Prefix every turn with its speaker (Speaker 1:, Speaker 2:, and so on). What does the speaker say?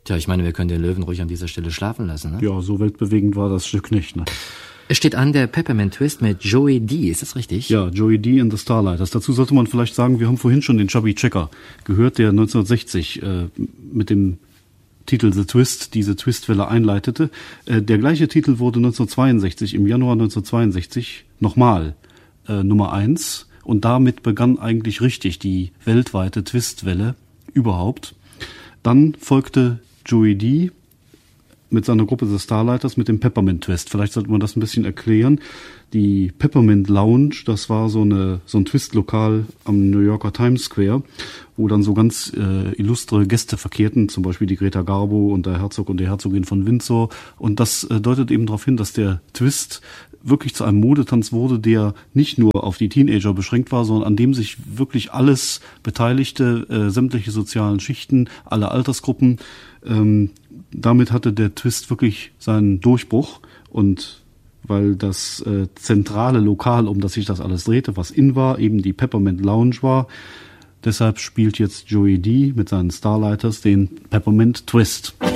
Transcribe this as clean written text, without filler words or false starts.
Speaker 1: Tja, ich meine, wir können den Löwen ruhig an dieser Stelle schlafen lassen, ne?
Speaker 2: Ja, so weltbewegend war das Stück nicht, ne?
Speaker 1: Es steht an der Peppermint Twist mit Joey D, ist das richtig?
Speaker 2: Ja, Joey D and the Starlighters. Dazu sollte man vielleicht sagen, wir haben vorhin schon den Chubby Checker gehört, der 1960 mit dem Titel The Twist diese Twistwelle einleitete. Der gleiche Titel wurde 1962, im Januar 1962, nochmal Nummer 1. Und damit begann eigentlich richtig die weltweite Twistwelle überhaupt. Dann folgte Joey D mit seiner Gruppe The Starlighters mit dem Peppermint Twist. Vielleicht sollte man das ein bisschen erklären. Die Peppermint Lounge, das war so ein Twist-Lokal am New Yorker Times Square, wo dann so ganz illustre Gäste verkehrten, zum Beispiel die Greta Garbo und der Herzog und die Herzogin von Windsor. Und das deutet eben darauf hin, dass der Twist wirklich zu einem Modetanz wurde, der nicht nur auf die Teenager beschränkt war, sondern an dem sich wirklich alles beteiligte, sämtliche sozialen Schichten, alle Altersgruppen. Damit hatte der Twist wirklich seinen Durchbruch, und weil das zentrale Lokal, um das sich das alles drehte, was in war, eben die Peppermint Lounge war, deshalb spielt jetzt Joey D mit seinen Starlighters den Peppermint Twist.